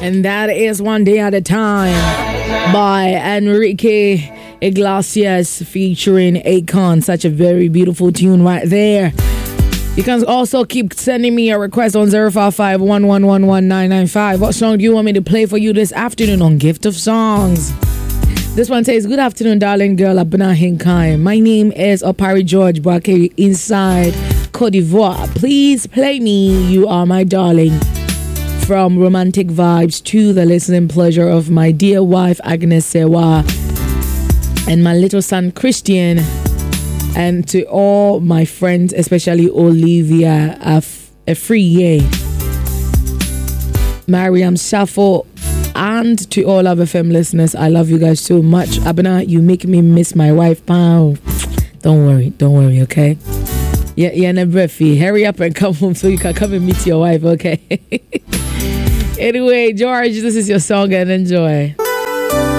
And that is One Day at a Time by Enrique Iglesias featuring Akon. Such a very beautiful tune right there. You can also keep sending me a request on 055-111-1995. What song do you want me to play for you this afternoon on Gift of Songs? This one says, good afternoon, darling girl, Abna Hinkai. My name is Opari George Boakeri inside Cote d'Ivoire. Please play me You Are My Darling. From romantic vibes to the listening pleasure of my dear wife Agnes Sewa and my little son Christian, and to all my friends, especially Olivia Afriye, Mariam Safo, and to all other FM listeners. I love you guys so much. Abena, you make me miss my wife. Pow. Don't worry, okay? Yeah, never fee. Hurry up and come home so you can come and meet your wife, okay? Anyway, George, this is your song and enjoy.